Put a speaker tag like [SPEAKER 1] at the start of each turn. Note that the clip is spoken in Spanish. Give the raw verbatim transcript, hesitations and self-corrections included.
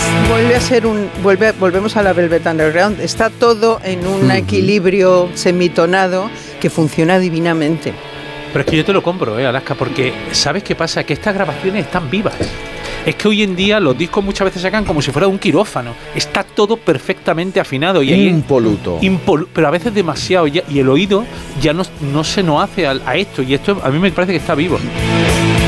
[SPEAKER 1] Vuelve a ser un, vuelve, volvemos a la Velvet Underground. Está todo en un uh-huh. equilibrio semitonado que funciona divinamente.
[SPEAKER 2] Pero es que yo te lo compro, eh, Alaska, porque ¿sabes qué pasa? Que estas grabaciones están vivas. Es que hoy en día los discos muchas veces sacan como si fuera un quirófano. Está todo perfectamente afinado. Y
[SPEAKER 3] impoluto.
[SPEAKER 2] Ahí, impolu, pero a veces demasiado. Y, y el oído ya no, no se nos hace a, a esto. Y esto a mí me parece que está vivo.